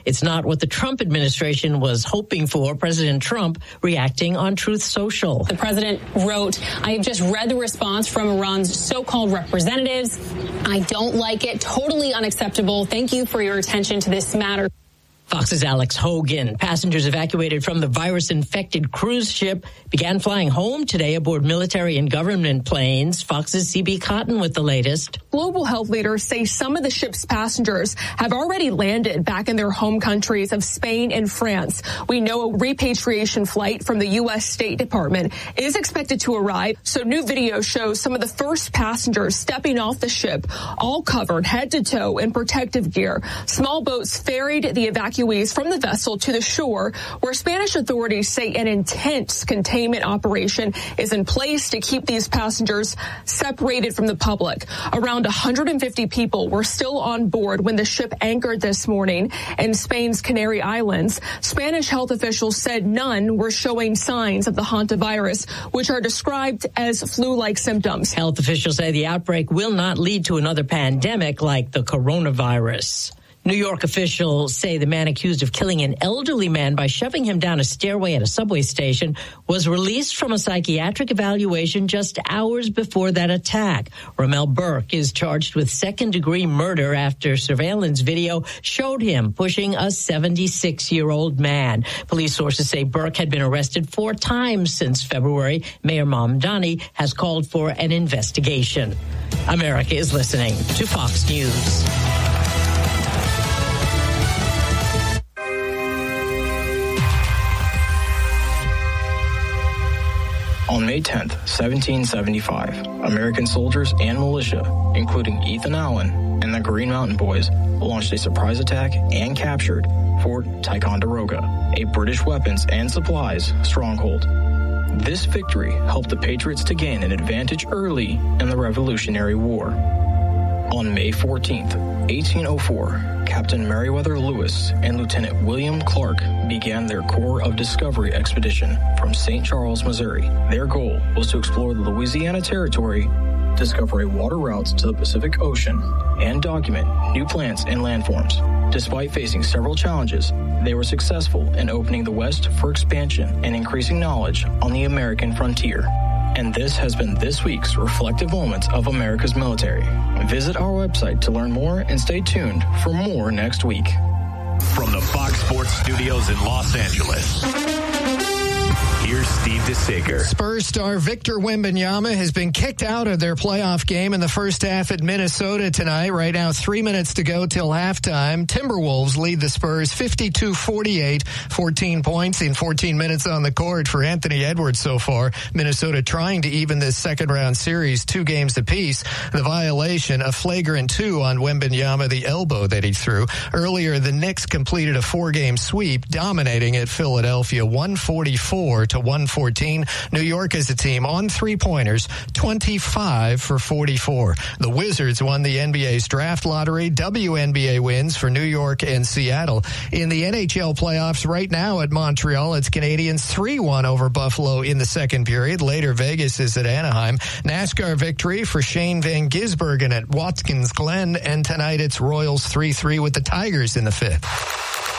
It's not what the Trump administration was hoping for. President Trump reacting on Truth Social. The president wrote, "I have just read the response from Iran's so-called representatives. I don't like it. Totally unacceptable. Thank you for your attention to this matter." Fox's Alex Hogan. Passengers evacuated from the virus-infected cruise ship began flying home today aboard military and government planes. Fox's CB Cotton with the latest. Global health leaders say some of the ship's passengers have already landed back in their home countries of Spain and France. We know a repatriation flight from the U.S. State Department is expected to arrive. So new video shows some of the first passengers stepping off the ship, all covered head to toe in protective gear. Small boats ferried the evacuees from the vessel to the shore, where Spanish authorities say an intense containment operation is in place to keep these passengers separated from the public. Around 150 people were still on board when the ship anchored this morning in Spain's Canary Islands. Spanish health officials said none were showing signs of the hantavirus, which are described as flu-like symptoms. Health officials say the outbreak will not lead to another pandemic like the coronavirus. New York officials say the man accused of killing an elderly man by shoving him down a stairway at a subway station was released from a psychiatric evaluation just hours before that attack. Ramel Burke is charged with second-degree murder after surveillance video showed him pushing a 76-year-old man. Police sources say Burke had been arrested 4 times since February. Mayor Mamdani has called for an investigation. America is listening to Fox News. On May 10th, 1775, American soldiers and militia, including Ethan Allen and the Green Mountain Boys, launched a surprise attack and captured Fort Ticonderoga, a British weapons and supplies stronghold. This victory helped the Patriots to gain an advantage early in the Revolutionary War. On May 14th, 1804, Captain Meriwether Lewis and Lieutenant William Clark began their Corps of Discovery expedition from St. Charles, Missouri. Their goal was to explore the Louisiana Territory, discover a water routes to the Pacific Ocean, and document new plants and landforms. Despite facing several challenges, they were successful in opening the West for expansion and increasing knowledge on the American frontier. And this has been this week's Reflective Moments of America's Military. Visit our website to learn more and stay tuned for more next week. From the Fox Sports Studios in Los Angeles, here's Steve DeSager. Spurs star Victor Wembanyama has been kicked out of their playoff game in the first half at Minnesota tonight. Right now, 3 minutes to go till halftime. Timberwolves lead the Spurs 52-48, 14 points in 14 minutes on the court for Anthony Edwards so far. Minnesota trying to even this second-round series 2 games apiece. The violation, a flagrant 2 on Wembanyama, the elbow that he threw. Earlier, the Knicks completed a 4-game sweep, dominating at Philadelphia 144-114. New York as a team on 3-pointers, 25 for 44. The Wizards won the NBA's draft lottery. WNBA wins for New York and Seattle. In the NHL playoffs right now at Montreal, it's Canadiens 3-1 over Buffalo in the second period. Later, Vegas is at Anaheim. NASCAR victory for Shane Van Gisbergen at Watkins Glen. And tonight it's Royals 3-3 with the Tigers in the fifth.